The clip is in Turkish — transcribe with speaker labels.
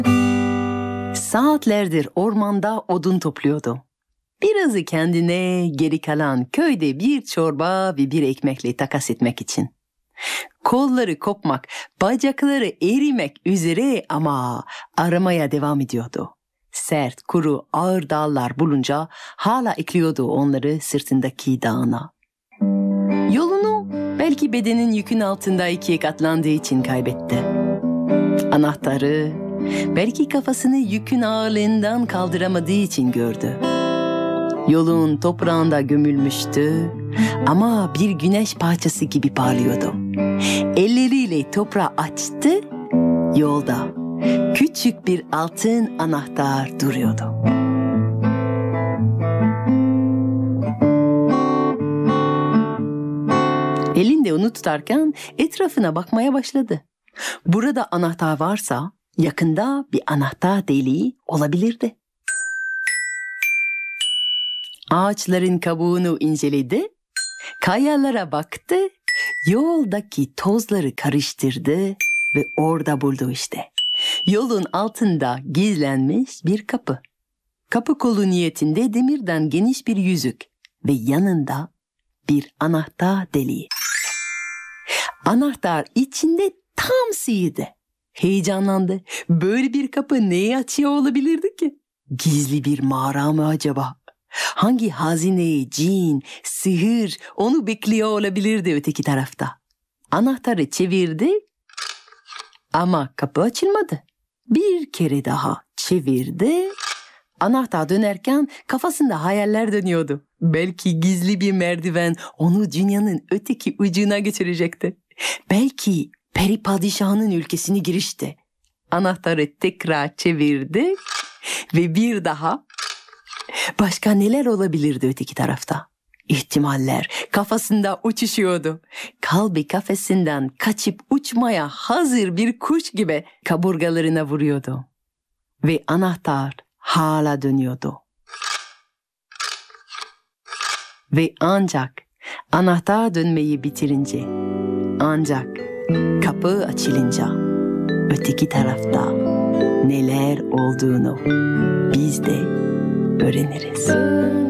Speaker 1: Saatlerdir ormanda odun topluyordu. Birazı kendine, geri kalan köyde bir çorba ve bir ekmekle takas etmek için. Kolları kopmak, bacakları erimek üzere ama aramaya devam ediyordu. Sert, kuru, ağır dallar bulunca hala ekliyordu onları sırtındaki dağına. Yolunu belki bedenin yükün altında ikiye katlandığı için kaybetti. Anahtarı belki kafasını yükün ağırlığından kaldıramadığı için gördü. Yolun toprağında gömülmüştü ama bir güneş parçası gibi parlıyordu. Elleriyle toprağı açtı, yolda küçük bir altın anahtar duruyordu. Elinde onu tutarken etrafına bakmaya başladı. Burada anahtar varsa yakında bir anahtar deliği olabilirdi. Ağaçların kabuğunu inceledi, kayalara baktı, yoldaki tozları karıştırdı ve orada buldu işte. Yolun altında gizlenmiş bir kapı. Kapı kolu niyetinde demirden geniş bir yüzük ve yanında bir anahtar deliği. Anahtar içinde tam sığdı. Heyecanlandı. Böyle bir kapı neyi açıyor olabilirdi ki? Gizli bir mağara mı acaba? Hangi hazine, cin, sihir onu bekliyor olabilirdi öteki tarafta? Anahtarı çevirdi ama kapı açılmadı. Bir kere daha çevirdi. Anahtar dönerken kafasında hayaller dönüyordu. Belki gizli bir merdiven onu dünyanın öteki ucuna götürecekti. Belki peri padişahının ülkesine girişti. Anahtarı tekrar çevirdi ve bir daha. Başka neler olabilirdi öteki tarafta? İhtimaller kafasında uçuşuyordu. Kalbi kafesinden kaçıp uçmaya hazır bir kuş gibi kaburgalarına vuruyordu. Ve anahtar hala dönüyordu. Ve ancak anahtar dönmeyi bitirince, ancak kapı açılınca öteki tarafta neler olduğunu biz de öğreniriz.